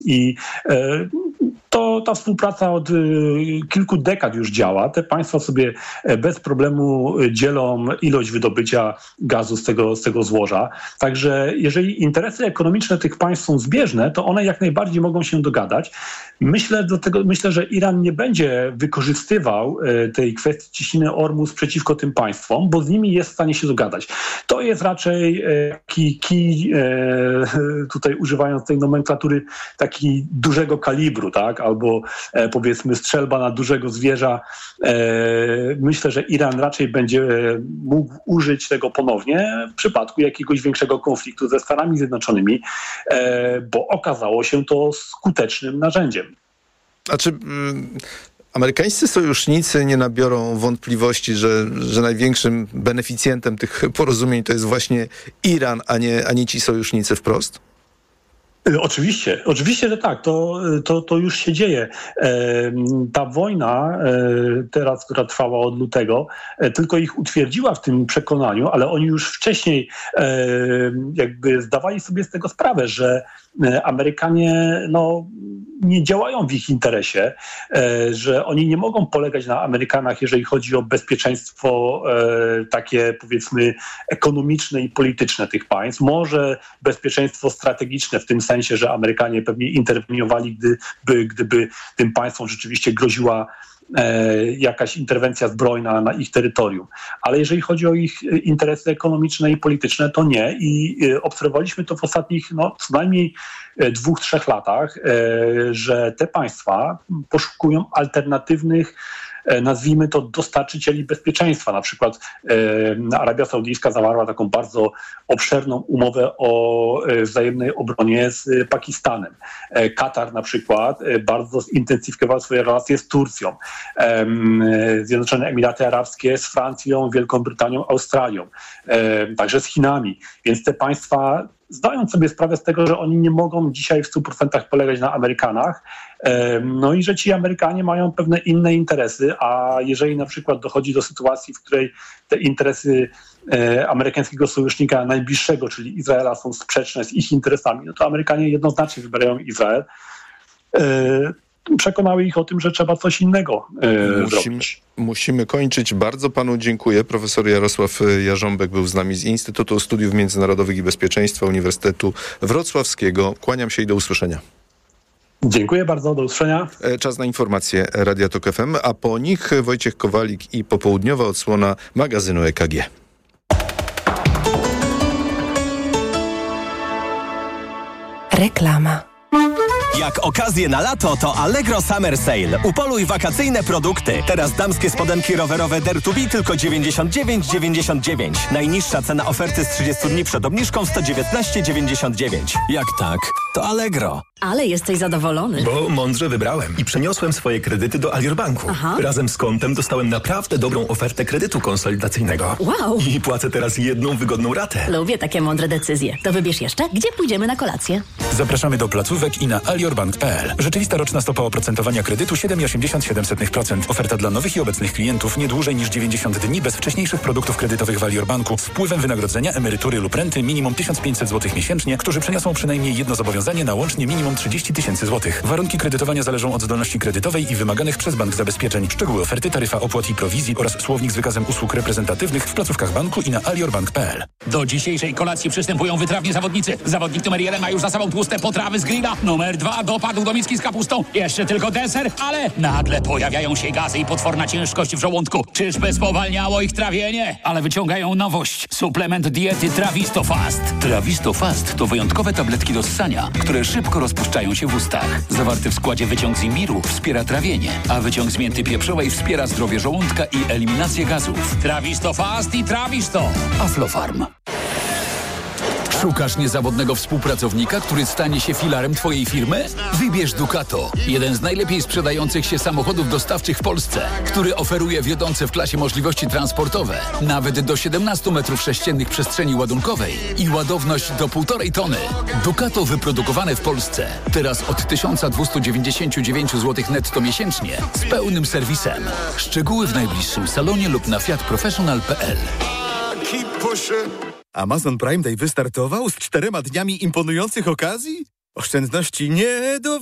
I ta współpraca od kilku dekad już działa. Te państwa sobie bez problemu dzielą ilość wydobycia gazu z tego złoża. Także jeżeli interesy ekonomiczne tych państw są zbieżne, to one jak najbardziej mogą się dogadać. Myślę, że Iran nie będzie wykorzystywał tej kwestii ciśniny Ormus przeciwko tym państwom, bo z nimi jest w stanie się dogadać. To jest raczej kij, tutaj używając tej nomenklatury, taki dużego kalibru, tak? Albo powiedzmy strzelba na dużego zwierza. Myślę, że Iran raczej będzie mógł użyć tego ponownie w przypadku jakiegoś większego konfliktu ze Stanami Zjednoczonymi, bo okazało się to skutecznym narzędziem. A czy amerykańscy sojusznicy nie nabiorą wątpliwości, że największym beneficjentem tych porozumień to jest właśnie Iran, a nie ci sojusznicy wprost? Oczywiście, że tak. To już się dzieje. Ta wojna teraz, która trwała od lutego, tylko ich utwierdziła w tym przekonaniu, ale oni już wcześniej jakby zdawali sobie z tego sprawę, że Amerykanie nie działają w ich interesie, że oni nie mogą polegać na Amerykanach, jeżeli chodzi o bezpieczeństwo takie, powiedzmy, ekonomiczne i polityczne tych państw. Może bezpieczeństwo strategiczne w tym sensie, że Amerykanie pewnie interweniowali, gdyby tym państwom rzeczywiście groziła jakaś interwencja zbrojna na ich terytorium. Ale jeżeli chodzi o ich interesy ekonomiczne i polityczne, to nie. I obserwowaliśmy to w ostatnich co najmniej 2-3 latach, że te państwa poszukują alternatywnych, nazwijmy to, dostarczycieli bezpieczeństwa. Na przykład Arabia Saudyjska zawarła taką bardzo obszerną umowę o wzajemnej obronie z Pakistanem. Katar na przykład bardzo zintensyfikował swoje relacje z Turcją. Zjednoczone Emiraty Arabskie z Francją, Wielką Brytanią, Australią. Także z Chinami. Więc te państwa zdają sobie sprawę z tego, że oni nie mogą dzisiaj w 100% polegać na Amerykanach, i że ci Amerykanie mają pewne inne interesy, a jeżeli na przykład dochodzi do sytuacji, w której te interesy amerykańskiego sojusznika najbliższego, czyli Izraela, są sprzeczne z ich interesami, to Amerykanie jednoznacznie wybierają Izrael. Przekonały ich o tym, że trzeba coś innego zrobić. Musimy kończyć. Bardzo panu dziękuję. Profesor Jarosław Jarząbek był z nami z Instytutu Studiów Międzynarodowych i Bezpieczeństwa Uniwersytetu Wrocławskiego. Kłaniam się i do usłyszenia. Dziękuję bardzo, do usłyszenia. Czas na informacje Radia Tok FM, a po nich Wojciech Kowalik i popołudniowa odsłona magazynu EKG. Reklama. Jak okazję na lato, to Allegro Summer Sale. Upoluj wakacyjne produkty. Teraz damskie spodenki rowerowe Dare to Be tylko 99,99. Najniższa cena oferty z 30 dni przed obniżką 119,99. Jak tak, to Allegro. Ale jesteś zadowolony. Bo mądrze wybrałem i przeniosłem swoje kredyty do Alior Banku. Aha. Razem z kontem dostałem naprawdę dobrą ofertę kredytu konsolidacyjnego. Wow. I płacę teraz jedną wygodną ratę. Lubię takie mądre decyzje. To wybierz jeszcze, gdzie pójdziemy na kolację. Zapraszamy do placówek i na aliorbank.pl. Rzeczywista roczna stopa oprocentowania kredytu 7,87%. Oferta dla nowych i obecnych klientów nie dłużej niż 90 dni bez wcześniejszych produktów kredytowych w Alior Banku z wpływem wynagrodzenia, emerytury lub renty minimum 1500 zł miesięcznie, którzy przeniosą przynajmniej jedno zobowiązanie na łącznie minimum 30 000 złotych. Warunki kredytowania zależą od zdolności kredytowej i wymaganych przez bank zabezpieczeń. Szczegóły oferty, taryfa opłat i prowizji oraz słownik z wykazem usług reprezentatywnych w placówkach banku i na aliorbank.pl. Do dzisiejszej kolacji przystępują wytrawni zawodnicy. Zawodnik numer 1 ma już za sobą tłuste potrawy z grilla. Numer 2 dopadł do miski z kapustą. Jeszcze tylko deser, ale nagle pojawiają się gazy i potworna ciężkość w żołądku. Czyżby spowalniało ich trawienie? Ale wyciągają nowość. Suplement diety Trawisto Fast. Trawisto Fast to wyjątkowe tabletki do ssania, które szybko rozpuszczają się w ustach. Zawarty w składzie wyciąg z imbiru wspiera trawienie, a wyciąg z mięty pieprzowej wspiera zdrowie żołądka i eliminację gazów. Trawisto Fast i Trawisto. Aflofarm. Szukasz niezawodnego współpracownika, który stanie się filarem twojej firmy? Wybierz Ducato, jeden z najlepiej sprzedających się samochodów dostawczych w Polsce, który oferuje wiodące w klasie możliwości transportowe, nawet do 17 m3 przestrzeni ładunkowej i ładowność do 1,5 tony. Ducato wyprodukowane w Polsce. Teraz od 1299 zł netto miesięcznie z pełnym serwisem. Szczegóły w najbliższym salonie lub na fiatprofessional.pl. Amazon Prime Day wystartował z 4 dniami imponujących okazji? Oszczędności nie do